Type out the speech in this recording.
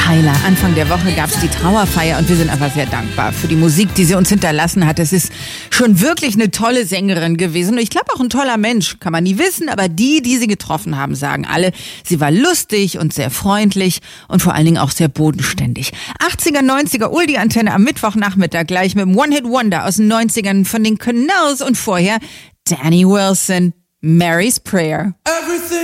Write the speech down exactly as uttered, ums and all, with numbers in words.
Tyler. Anfang der Woche gab es die Trauerfeier und wir sind einfach sehr dankbar für die Musik, die sie uns hinterlassen hat. Es ist schon wirklich eine tolle Sängerin gewesen. Und ich glaube auch ein toller Mensch, kann man nie wissen, aber die, die sie getroffen haben, sagen alle, sie war lustig und sehr freundlich und vor allen Dingen auch sehr bodenständig. achtziger, neunziger, Uldi-Antenne am Mittwochnachmittag gleich mit dem One-Hit-Wonder aus den neunzigern von den Canals und vorher Danny Wilson, Mary's Prayer. Everything